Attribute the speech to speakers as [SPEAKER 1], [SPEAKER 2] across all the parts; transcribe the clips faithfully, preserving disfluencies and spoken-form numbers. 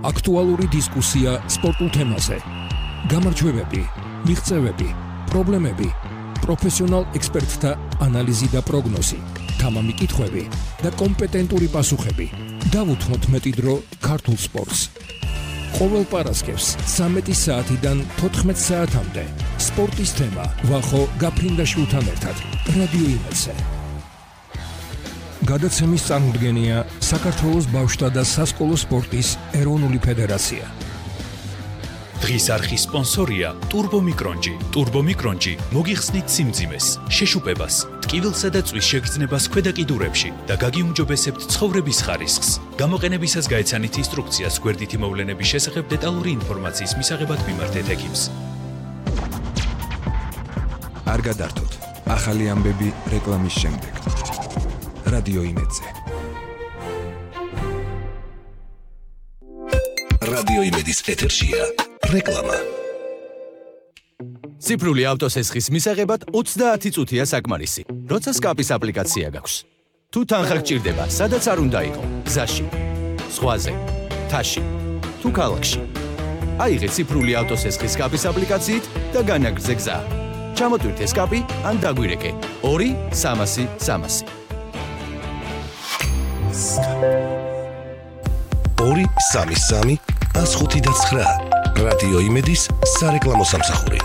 [SPEAKER 1] აქტუალური დისკუსია სპორტულ თემაზე. გამარჯვებები, მიღწევები, პრობლემები, პროფესიონალ ექსპერტთა ანალიზი და პროგნოზი, თამამი კითხვები და კომპეტენტური პასუხები. დავუთმოთ მეტი დრო ქართულ სპორტს. ყოველ პარასკევს ცამეტი საათიდან თოთხმეტ საათამდე სპორტის თემა ვახო გაფრინდაშვილთან ერთად რადიო იმედზე. გადაცემის წარმოდგენია საქართველოს ბავშვთა და სასკოლო სპორტის ეროვნული ფედერაცია.
[SPEAKER 2] დღის არხის სპონსორია ტურბო მიკრონჯი. ტურბო მიკრონჯი მოგიხსნით სიმძიმეს, შეშუპებას, ტკივილსა და წვის შეგრძნებას ქვედა კიდურებში და გაგიუმჯობესებთ ცხოვრების ხარისხს. გამოყენებისას გაეცანით ინსტრუქციას გვერდითი მოვლენების შესახებ დეტალური ინფორმაციის მისაღებად მიმართეთ ექიმს.
[SPEAKER 3] არ გადართოთ. ახალი ამბები რეკლამის შემდეგ. რადიო იმედზე.
[SPEAKER 4] რადიო იმედის ეთერშია რეკლამა.
[SPEAKER 5] ციფრული ავტოსესხის მისაღებად ოცდაათი წუთია საკმარისი, როცა სკაპის აპლიკაცია გაქვს. თუ თანხა გჭირდება, სადაც არ უნდა იყო, გზაში, ზღვაზე, მთაში, თუ ქალაქში. აიღე ციფრული ავტოსესხის სკაპის აპლიკაციით და განაგრძე გზა. ჩამოტვირთე სკაპი ან დაგვირეკე ორი სამასი სამასი.
[SPEAKER 4] ორი სამი სამი ას ხუთი და ცხრა. რადიო იმედის სარეკლამო სამსახური.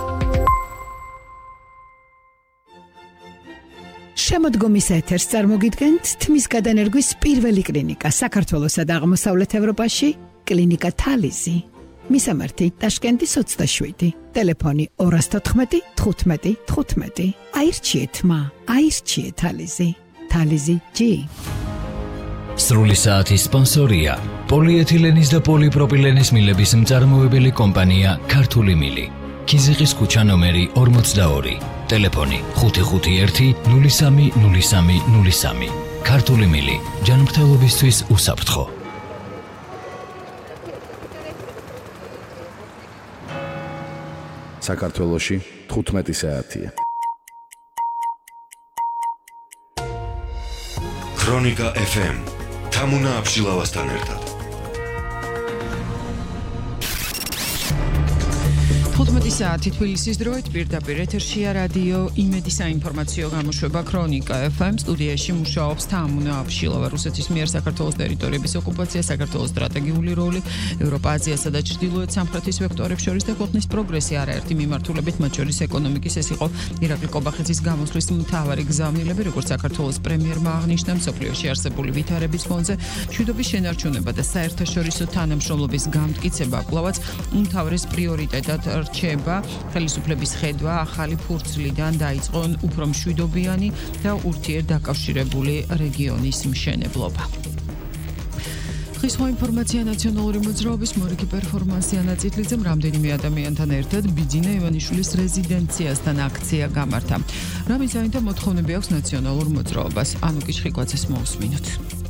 [SPEAKER 6] შემოდგომის ეთერს წარმოგიდგენთ თმის გადანერგვის პირველი კლინიკა საქართველოსა და აღმოსავლეთ ევროპაში, კლინიკა თალიზი. მისამართი ტაშკენტის ოცდაშვიდი, ტელეფონი ორას თოთხმეტი თხუთმეტი თხუთმეტი. აირჩიეთ მა, აირჩიეთ თალიზი. თალიზი ჯი.
[SPEAKER 7] სრული საათის სპონსორია პოლიეთილენის და პოლიპროპილენის მილების მწარმოებელი კომპანია ქართული მილი. ქიზიყის ქუჩა ნომერი ორმოცდაორი, ტელეფონი ხუთი ხუთი ერთი ნული სამი ნული სამი ნული სამი. ქართული მილი, ჯანმრთელობისთვის უსაფრთხო.
[SPEAKER 8] საქართველოში თხუთმეტი საათია.
[SPEAKER 4] ქრონიკა ეფ ემ თამუნა აბშილავასთან ერთად.
[SPEAKER 9] თხუთმეტი საათი თბილისის დროით პირდაპირ ეთერშია რადიო იმედის საინფორმაციო გამოშვება ქრონიკა ეფ ემ. სტუდიაში მუშაობს თამუნა აბშილავა. რუსეთის მიერ საქართველოს ტერიტორიების ოკუპაცია, საქართველოს სტრატეგიული როლი, ევროპა-აზიასა და ჩრდილოეთ სამხრეთის ვექტორებს შორის და ქვეყნის პროგრესი არაერთი მიმართულებით, მათ შორის ეკონომიკის. ეს იყო ირაკლი კობახიძის გამოსვლის მთავარი გზავნილები, როგორც საქართველოს პრემიერმა აღნიშნა, მსოფლიოში არსებული ვითარების ფონზე მშვიდობის შენარჩუნება და საერთაშორისო თანამშრომლობის გამტკიცება კვლავაც უმთავრეს პრიორიტეტად რჩება. ხელისუფლების ხედვა ახალი ფურცლიდან დაიწყო უფრო მშვიდობიანი და ურთიერთდაკავშირებული რეგიონის მშენებლობა. დღის ინფორმაცია ნაციონალური მოძრაობის მორიგი პერფორმანსი ანაწითლიძემ რამდენიმე ადამიანთან ერთად ბიძინა ივანიშვილის რეზიდენციასთან აქცია გამართა. რა მიზანი და მოთხოვნები აქვს ნაციონალურ მოძრაობას? ანუკი შხიკვაძეს მოусმინოთ.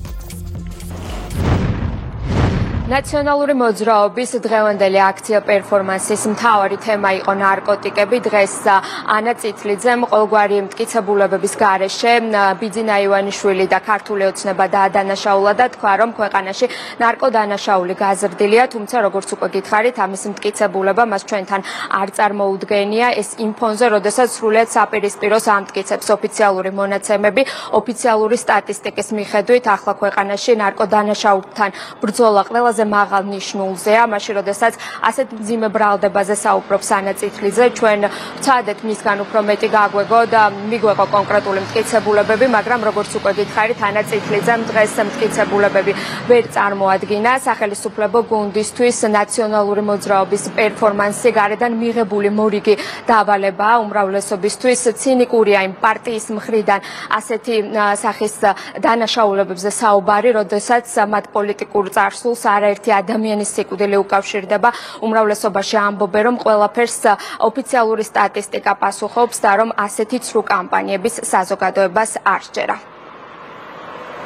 [SPEAKER 10] ნაციონალური მოძრაობის დღევანდელი აქცია პერფორმანსის მთავარი თემა იყო ნარკოტიკები. დღეს ანა წითლიძემ ყოველგვარი მტკიცებულებების გარეშე ბიძინა ივანიშვილი და ქართული ოცნება დაადანაშაულა და თქვა, რომ ქვეყანაში ნარკოდანაშაული გაზრდილია, თუმცა როგორც უკვე გითხარით, ამის მტკიცებულება მას ჩვენთან არ წარმოუდგენია. ეს იმ ფონზე, როდესაც სრულიად საპირისპიროს ამტკიცებს ოფიციალური მონაცემები. ოფიციალური სტატისტიკის მიხედვით ახლა ქვეყანაში ნარკოდანაშაულთან ბრძოლა ყველაზე მაღალ ნიშნულზეა, მაშინ როდესაც ასეთ მძიმე ბრალდებაზე საუბრობს ანა წითლიძე, ჩვენ ვცადეთ მისგან უფრო მეტი გაგვეგო და მიგვეყო კონკრეტული მტკიცებულებები, მაგრამ როგორც უკვე გითხარით, ანა წითლიძემ დღეს მტკიცებულებები ვერ წარმოადგინა. სახელისუფლებო გუნდისთვის ნაციონალური მოძრაობის პერფორმანსი გარედან მიღებული მორიგი დავალებაა. უმრავლესობისთვის ცინიკურია იმ პარტიის მხრიდან ასეთი სახის დანაშაულებებზე საუბარი, როდესაც მათ პოლიტიკურ წარსულს არა ერთი ადამიანის სიკვდილი უკავშირდება. უმრავლესობაში ამბობენ, რომ ყველაფერს ოფიციალური სტატისტიკა პასუხობს და რომ ასეთი ცრუ კამპანიების საზოგადოებას არ სჯერა.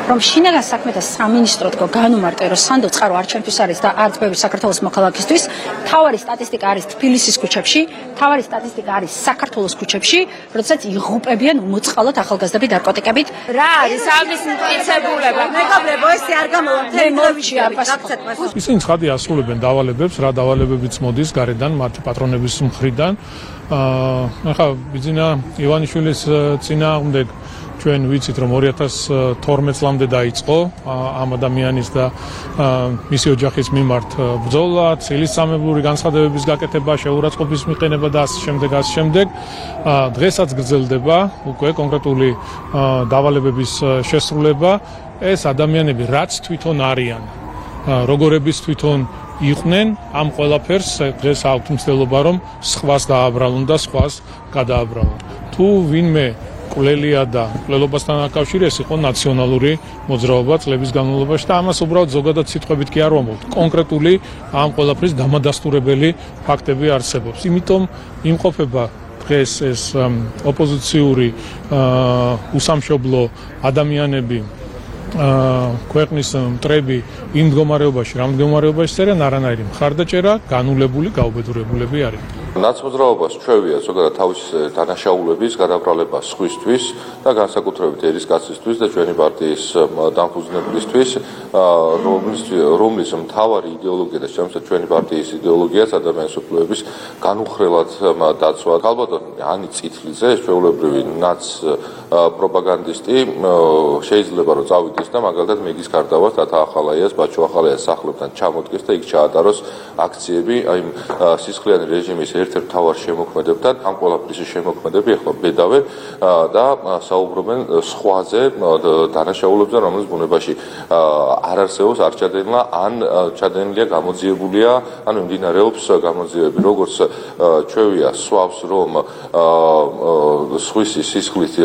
[SPEAKER 11] რომ შინაგან საქმეთა სამინისტრო თქო განუმარტო რომ სანდო წყარო არ ჩემთვის არის და არც ბევრი საქართველოს მოქალაქისთვის, თავარი სტატისტიკა არის თბილისის ქუჩებში, თავარი სტატისტიკა არის საქართველოს ქუჩებში, როდესაც იღუპებიან მოწყალოთ ახალგაზრდები ნარკოტიკებით.
[SPEAKER 10] რა არის ამის მტკიცებულება?
[SPEAKER 11] მეგობრებო, ესე არ გამოვა მთელი დღე გაქცეთ.
[SPEAKER 12] ისინი ცხადი ასრულებენ დავალებებს, რა დავალებებიც მოდის გარედან, მათი პატრონების მხრიდან. აა ახლა ბიძინა ივანიშვილის წინააღმდეგ ჩვენ ვიცით რომ ორი ათას თორმეტ წლამდე დაიწყო ამ ადამიანის და მისი ოჯახის მიმართ ბრძოლა, ცილისწამებული განცხადებების გაკეთება, შეურაცხყოფის მიყენება და ასე შემდეგ, ასე შემდეგ. დღესაც გრძელდება უკვე კონკრეტული დავალებების შესრულება. ეს ადამიანები რაც თვითონ არიან, როგორების თვითონ იყვნენ, ამ ყველაფერს დღეს აქვთ მცდელობა რომ სხვას დააბრალონ და სხვას გადააბრალონ. თუ ვინმე კვლელია და კვლელობასთან აკავშირებს იყო ნაციონალური მოძრაობა წლების განმავლობაში და ამას უბრალოდ ზოგადად სიტყვებით კი არ ვამბობთ. კონკრეტული ამ ყველაფრის დამადასტურებელი ფაქტები არსებობს. იმიტომ იმყოფება დღეს ეს ოპოზიციური უსამშობლო ადამიანები ქვეყნის მტრები იმ მდგომარეობაში, რა მდგომარეობაში წერენ, არანაირი მხარდაჭერა, განულებული, გაუბედურებულები არიან.
[SPEAKER 13] ნაცმოძრაობას ჩვევია ზოგადად თავის დანაშაულების გადაბრალება სხვისთვის და განსაკუთრებით ერისკაცისთვის და ჩვენი პარტიის დამფუძნებლისთვის, რომლის მთავარი იდეოლოგია და შემოსა ჩვენი პარტიის იდეოლოგიაც ადამიანის უფლებების განუხრელად დაცვა. ალბათ ანი წითლიძე, ჩვეულებრივი ნაც პროპაგანდისტი შეიძლება რომ წავიდეს და მაგალითად მეგის კარდავას დათა ახალაიას, ბაჩო ახალაიას სახლებთან ჩამოდგეს და იქ ჩაატაროს აქციები, აი სისხლიანი რეჟიმის ერთ-ერთ მთავარ შემოქმედებთან, ამ ყველაფრის შემოქმედები ახლა ბედავენ და საუბრობენ სხვაზე, დანაშაულებებზე, რომელიც ბუნებაში არ არსებობს, არ ჩადენილა, ან ჩადენილია, გამოძიებულია, ან მიმდინარეობს გამოძიებები, როგორც ჩვევია swabs რომ სხვისი სისხლით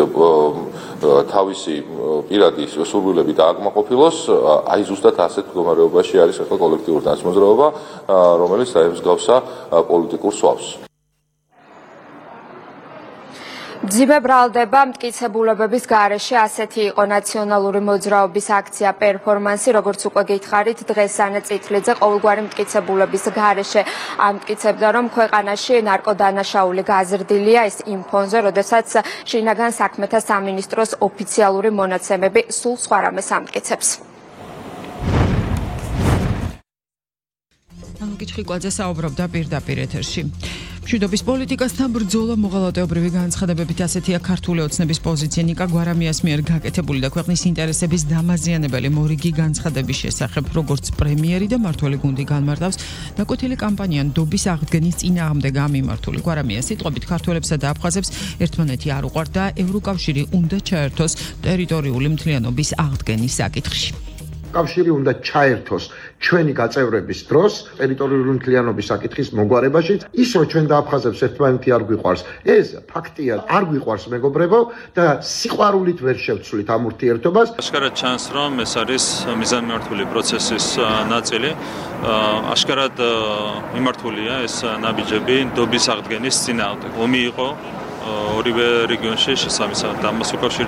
[SPEAKER 13] თავისი პირადი სურვილები დააკმაყოფილოს, აი ზუსტად ასეთ მდგომარეობაში არის ახლა კოლექტიური დაცმოძრაობა, რომელიც დაემსგავსა პოლიტიკურ swabs.
[SPEAKER 10] ძიმე ბრალდება მტკიცებულებების გარეშე, ასეთი იყო ნაციონალური მოძრაობის აქცია პერფორმანსი, როგორც უკვე გითხარით, დღეს ანა წითლიძე ყოველგვარი მტკიცებულების გარეშე ამტკიცებდა, რომ ქვეყანაში ნარკოდანაშაული გაზრდილია ის იმ ფონზე, როდესაც შინაგან საქმეთა სამინისტროს ოფიციალური მონაცემები სულ სხვა რამეს ამტკიცებს.
[SPEAKER 9] ანუკი ჩხიკვაძე საუბრობდა პირდაპირ ეთერში. მშვიდობის პოლიტიკასთან ბრძოლა მოღალატეობრივი განცხადებებით ასეთია ქართული ოცნების პოზიცია ნიკა გვარამიას მიერ გაკეთებული და ქვეყნის ინტერესების დამაზიანებელი მორიგი განცხადების შესახებ, როგორც პრემიერი და მართველი გუნდი განმარტავს, ნაკვეთილი კამპანია ნდობის აღდგენის წინააღმდეგ გამიმართული. გვარამიას სიტყვებით ქართველებსა და აფხაზებს ერთმანეთი არ უყვართ და ევროკავშირი უნდა ჩაერთოს ტერიტორიული მთლიანობის აღდგენის საკითხში.
[SPEAKER 14] კავშირი უნდა ჩაერთოს ჩვენი გაწევრების დროს ტერიტორიული მთლიანობის საკითხის მოგვარებაში, ის რომ ჩვენ და აფხაზებს ერთმანეთი არ გვიყვარს, ეს ფაქტია, არ გვიყვარს მეგობრებო და სიყვარულით ვერ შევცვლით ამ ურთიერთობას.
[SPEAKER 15] აშკარად ჩანს, რომ ეს არის მიზანმიმართული პროცესის ნაწილი. აშკარად მიმართულია ეს ნაბიჯები ნდობის აღდგენის წინააღმდეგ. ომი იყო ორივე რეგიონში შესაბამისად ამას უკავშირდება